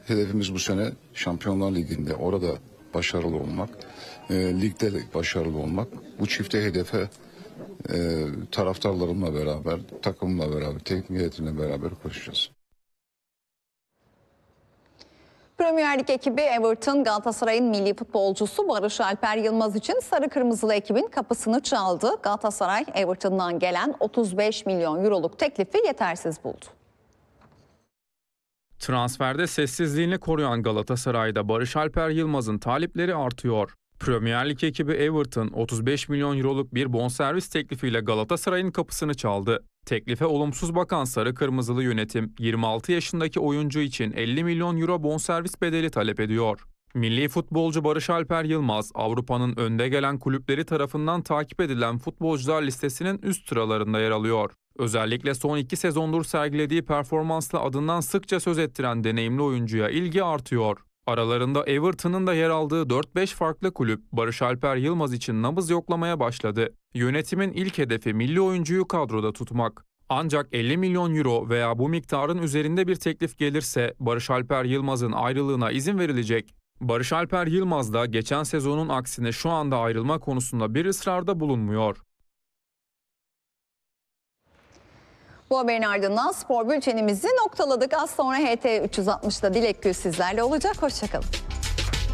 hedefimiz bu sene Şampiyonlar Ligi'nde orada başarılı olmak, ligde de başarılı olmak. Bu çifte hedefe taraftarlarımla beraber, takımla beraber, teknik heyetimle beraber koşacağız. Premier Lig ekibi Everton, Galatasaray'ın milli futbolcusu Barış Alper Yılmaz için sarı kırmızılı ekibin kapısını çaldı. Galatasaray, Everton'dan gelen 35 milyon euroluk teklifi yetersiz buldu. Transferde sessizliğini koruyan Galatasaray'da Barış Alper Yılmaz'ın talipleri artıyor. Premier Lig ekibi Everton 35 milyon euroluk bir bonservis teklifiyle Galatasaray'ın kapısını çaldı. Teklife olumsuz bakan sarı kırmızılı yönetim 26 yaşındaki oyuncu için 50 milyon euro bonservis bedeli talep ediyor. Milli futbolcu Barış Alper Yılmaz, Avrupa'nın önde gelen kulüpleri tarafından takip edilen futbolcular listesinin üst sıralarında yer alıyor. Özellikle son 2 sezondur sergilediği performansla adından sıkça söz ettiren deneyimli oyuncuya ilgi artıyor. Aralarında Everton'ın da yer aldığı 4-5 farklı kulüp Barış Alper Yılmaz için nabız yoklamaya başladı. Yönetimin ilk hedefi milli oyuncuyu kadroda tutmak. Ancak 50 milyon euro veya bu miktarın üzerinde bir teklif gelirse Barış Alper Yılmaz'ın ayrılığına izin verilecek. Barış Alper Yılmaz da geçen sezonun aksine şu anda ayrılma konusunda bir ısrarda bulunmuyor. Bu haberin ardından spor bültenimizi noktaladık. Az sonra HT 360'da Dilek Gül sizlerle olacak. Hoşçakalın.